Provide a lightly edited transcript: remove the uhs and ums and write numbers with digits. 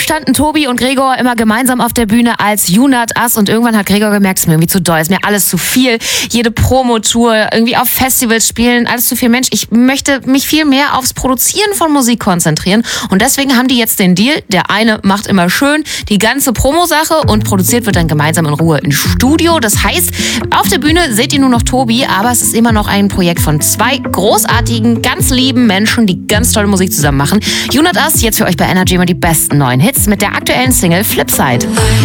standen Tobi und Gregor immer gemeinsam auf der Bühne als You Not Us und irgendwann hat Gregor gemerkt, es ist mir irgendwie zu doll, ist mir alles zu viel. Jede Promotour, irgendwie auf Festivals spielen, alles zu viel. Mensch, ich möchte mich viel mehr aufs Produzieren von Musik konzentrieren und deswegen haben die jetzt den Deal, der eine macht immer schön die ganze Promosache und produziert wird dann gemeinsam in Ruhe im Studio. Das heißt, auf der Bühne seht ihr nur noch Tobi, aber es ist immer noch ein Projekt von zwei großartigen, ganz lieben Menschen, die ganz tolle Musik zusammen machen. You Not Us, jetzt für euch bei Energy immer die besten neuen Hits mit der aktuellen Single Flipside.